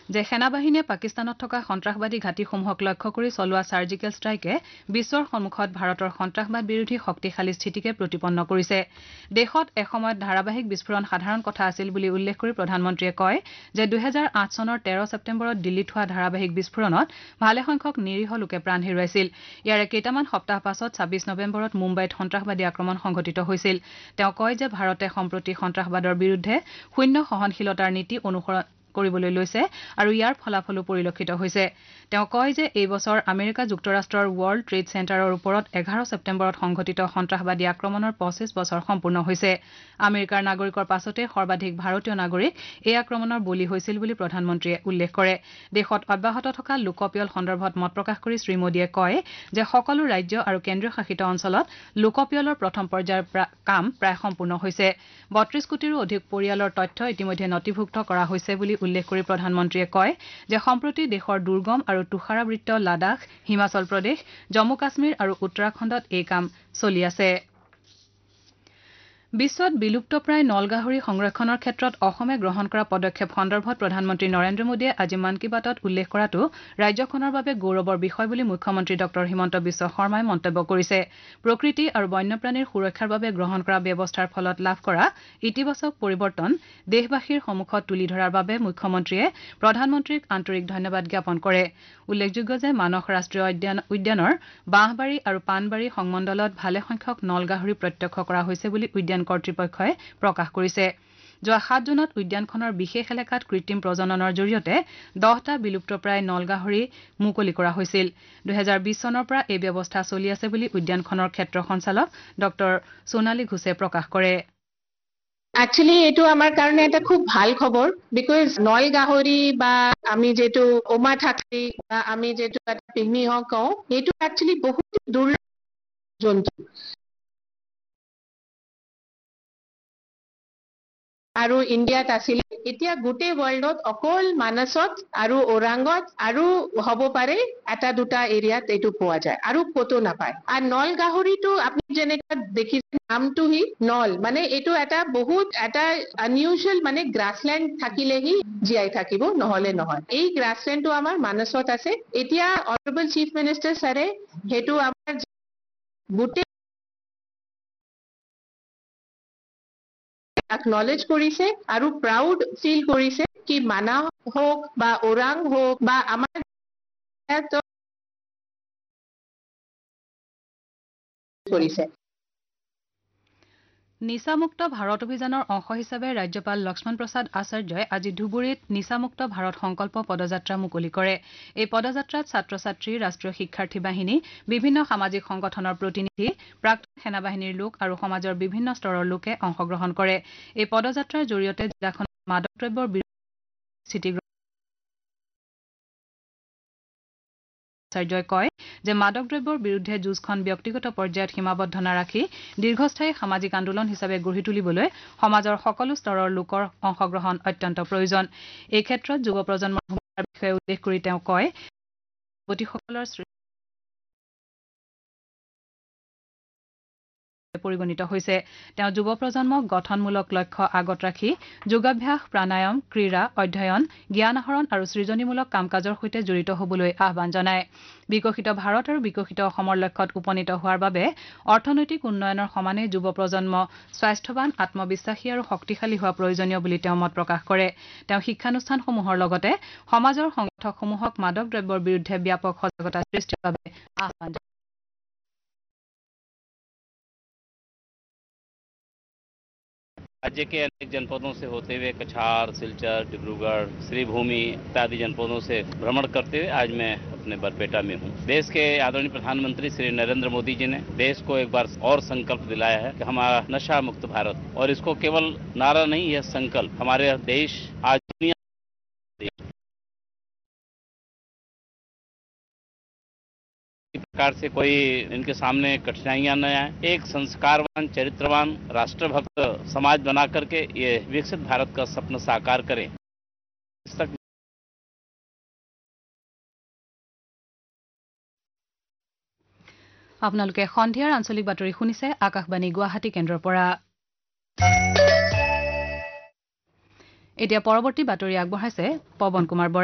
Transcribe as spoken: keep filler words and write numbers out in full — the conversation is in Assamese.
যে সেনাবাহিনীয়ে পাকিস্তানত থকা সন্ত্ৰাসবাদী ঘাটিসমূহক লক্ষ্য কৰি চলোৱা চাৰ্জিকেল ষ্ট্ৰাইকে বিশ্বৰ সন্মুখত ভাৰতৰ সন্ত্ৰাসবাদ বিৰোধী শক্তিশালী স্থিতিকে প্ৰতিপন্ন কৰিছে। দেশত এসময়ত ধাৰাবাহিক বিস্ফোৰণ সাধাৰণ কথা আছিল বুলি উল্লেখ কৰি প্ৰধানমন্ত্ৰীয়ে কয় যে দুহেজাৰ আঠ চনৰ তেৰ ছেপ্টেম্বৰত দিল্লীত হোৱা ধাৰাবাহিক বিস্ফোৰণত ভালেসংখ্যক নিৰীহ লোকে প্ৰাণ হেৰুৱাইছিল। ইয়াৰে কেইটামান সপ্তাহ পাছত ছাব্বিছ নৱেম্বৰত মুম্বাইত সন্ত্ৰাসবাদী আক্ৰমণ সংঘটিত হৈছিল। তেওঁ কয় যে ভাৰতে সম্প্ৰতি সন্ত্ৰাসবাদৰ বিৰুদ্ধে শূন্য সহনশীলতাৰ নীতি অনুসৰণ কৰিবলৈ লৈছে আৰু ইয়াৰ ফলাফলো পৰিলক্ষিত হৈছে। তেওঁ কয় যে এই বছৰ আমেৰিকা যুক্তৰাষ্ট্ৰৰ ৱৰ্ল্ড ট্ৰেড চেণ্টাৰৰ ওপৰত এঘাৰ ছেপ্টেম্বৰত সংঘটিত সন্ত্ৰাসবাদী আক্ৰমণৰ পঁচিছ বছৰ সম্পূৰ্ণ হৈছে। আমেৰিকাৰ নাগৰিকৰ পাছতে সৰ্বাধিক ভাৰতীয় নাগৰিক এই আক্ৰমণৰ বলি হৈছিল বুলি প্ৰধানমন্ত্ৰীয়ে উল্লেখ কৰে। দেশত অব্যাহত থকা লোকপিয়ল সন্দৰ্ভত মত প্ৰকাশ কৰি শ্ৰীমোদীয়ে কয় যে সকলো ৰাজ্য আৰু কেন্দ্ৰীয় শাসিত অঞ্চলত লোকপিয়লৰ প্ৰথম পৰ্যায়ৰ কাম প্ৰায় সম্পূৰ্ণ হৈছে। বত্ৰিশ কোটিৰো অধিক পৰিয়ালৰ তথ্য ইতিমধ্যে নথিভুক্ত কৰা হৈছে বুলি উল্লেখ কৰি প্ৰধানমন্ত্ৰীয়ে কয় যে সম্প্ৰতি দেশৰ দুৰ্গম আৰু তুষাৰাবৃত লাডাখ, হিমাচল প্ৰদেশ, জম্মু কাশ্মীৰ আৰু উত্তৰাখণ্ডত এই কাম চলি আছে। বিশ্বত বিলুপ্তপ্ৰায় নলগাহৰি সংৰক্ষণৰ ক্ষেত্ৰত অসমে গ্ৰহণ কৰা পদক্ষেপ সন্দৰ্ভত প্ৰধানমন্ত্ৰী নৰেন্দ্ৰ মোদীয়ে আজি মন কী বাতত উল্লেখ কৰাটো ৰাজ্যখনৰ বাবে গৌৰৱৰ বিষয় বুলি মুখ্যমন্ত্ৰী ডঃ হিমন্ত বিশ্ব শৰ্মাই মন্তব্য কৰিছে। প্ৰকৃতি আৰু বন্যপ্ৰাণীৰ সুৰক্ষাৰ বাবে গ্ৰহণ কৰা ব্যৱস্থাৰ ফলত লাভ কৰা ইতিবাচক পৰিৱৰ্তন দেশবাসীৰ সন্মুখত তুলি ধৰাৰ বাবে মুখ্যমন্ত্ৰীয়ে প্ৰধানমন্ত্ৰীক আন্তৰিক ধন্যবাদ জ্ঞাপন কৰে। উল্লেখযোগ্য যে মানস ৰাষ্ট্ৰীয় উদ্যানৰ বাঁহবাৰী আৰু পাণবাৰী সংমণ্ডলত ভালেসংখ্যক নলগাহৰি প্ৰত্যক্ষ কৰা হৈছে বুলি উদ্যান কৰ্তৃপক্ষই প্ৰকাশ কৰিছে। যোৱা সাত জুনত উদ্যানখনৰ বিশেষ এলেকাত কৃত্ৰিম প্ৰজননৰ জৰিয়তে দহটা বিলুপ্তপ্ৰায় নলগাহৰি মুকলি কৰা হৈছিল। দুহেজাৰ বিশ চনৰ পৰা এই ব্যৱস্থা চলি আছে বুলি উদ্যানখনৰ ক্ষেত্ৰ সঞ্চালক ডঃ সোণালী ঘোষে প্ৰকাশ কৰে। একচুৱেলি এইটো আমাৰ কাৰণে এটা খুব ভাল খবৰ, বিকজ নল গাহৰি বা আমি যিটো ওমা থাকৰি বা আমি যিটো পিগমি হক কওঁ, এইটো একচুৱেলি বহুত দুৰ্লভ জন্তু আৰু ইণ্ডিয়াত আছিল। এতিয়া গোটেই ৱৰ্ল্ডত অকল মানসত আৰু ওৰাঙত আৰু হ'ব পাৰে এটা দুটা এৰিয়াত এইটো পোৱা যায় আৰু ক'তো নাপায়। আৰু নল গাহৰিটো আপুনি যেনেকৈ দেখিছে নামটো হি নল, মানে এইটো এটা বহুত এটা আনইউজুৱেল মানে গ্ৰাছলেণ্ড থাকিলেহি জীয়াই থাকিব, নহলে নহয়। এই গ্ৰাছলেণ্ডটো আমাৰ মানসত আছে। এতিয়া অনাৰেবল চিফ মিনিষ্টাৰ ছাৰে সেইটো আমাৰ গোটেই একনলেজ কৰিছে আৰু প্ৰাউড ফিল কৰিছে কি মানাহ হওক বা ওৰাং হওক বা আমাৰ কৰিছে। নিচামুক্ত ভাৰত অভিযানৰ অংশ হিচাপে ৰাজ্যপাল লক্ষ্মণ প্ৰসাদ আচাৰ্যই আজি ধুবুৰীত নিচামুক্ত ভাৰত সংকল্প পদযাত্ৰা মুকলি কৰে। এই পদযাত্ৰাত ছাত্ৰ ছাত্ৰী, ৰাষ্ট্ৰীয় শিক্ষাৰ্থী বাহিনী, বিভিন্ন সামাজিক সংগঠনৰ প্ৰতিনিধি, প্ৰাক্তন সেনাবাহিনীৰ লোক আৰু সমাজৰ বিভিন্ন স্তৰৰ লোকে অংশগ্ৰহণ কৰে। এই পদযাত্ৰাৰ জৰিয়তে জিলাখনত মাদক দ্ৰব্যৰ বিৰুদ্ধে স্থিতি আচাৰ্যই কয় যে মাদক দ্ৰব্যৰ বিৰুদ্ধে যুঁজখন ব্যক্তিগত পৰ্যায়ত সীমাবদ্ধ নাৰাখি দীৰ্ঘস্থায়ী সামাজিক আন্দোলন হিচাপে গঢ়ি তুলিবলৈ সমাজৰ সকলো স্তৰৰ লোকৰ অংশগ্ৰহণ অত্যন্ত প্ৰয়োজন। এই ক্ষেত্ৰত যুৱ প্ৰজন্মৰ ভূমিকাৰ বিষয়ে উল্লেখ কৰি তেওঁ কয় যুৱতীসকলৰ পৰিগণিত হৈছে। তেওঁ যুৱ প্ৰজন্মক গঠনমূলক লক্ষ্য আগত ৰাখি যোগাভ্যাস, প্ৰাণায়াম, ক্ৰীড়া, অধ্যয়ন, জ্ঞান আহৰণ আৰু সৃজনীমূলক কাম কাজৰ সৈতে জড়িত হ'বলৈ আহ্বান জনায়। বিকশিত ভাৰত আৰু বিকশিত অসমৰ লক্ষ্যত উপনীত হোৱাৰ বাবে অৰ্থনৈতিক উন্নয়নৰ সমানে যুৱ প্ৰজন্ম স্বাস্থ্যৱান, আত্মবিশ্বাসী আৰু শক্তিশালী হোৱা প্ৰয়োজনীয় বুলি তেওঁ মত প্ৰকাশ কৰে। তেওঁ শিক্ষানুষ্ঠানসমূহৰ লগতে সমাজৰ সংগঠকসমূহক মাদক দ্ৰব্যৰ বিৰুদ্ধে ব্যাপক সজাগতা সৃষ্টিৰ বাবে আহ্বান জনায়। राज्य के अनेक जनपदों से होते हुए कछार, सिलचर, डिब्रूगढ़, श्रीभूमि इत्यादि जनपदों से भ्रमण करते हुए आज मैं अपने बरपेटा में हूँ। देश के आदरणीय प्रधानमंत्री श्री नरेंद्र मोदी जी ने देश को एक बार और संकल्प दिलाया है कि हमारा नशा मुक्त भारत, और इसको केवल नारा नहीं, यह संकल्प हमारे देश आज दुनिया प्रकार से कोई इनके सामने कठिनाइयां न आए। एक संस्कारवान, चरित्रवान, राष्ट्रभक्त समाज बना करके ये विकसित भारत का सपना साकार करें। আপোনালোকে সন্ধিয়াৰ আঞ্চলিক বাতৰি শুনিছে আকাশবাণী গুৱাহাটী কেন্দ্ৰৰ পৰা। এতিয়া পৰৱৰ্তী বাতৰি আগবঢ়াইছে পৱন কুমাৰ বৰা।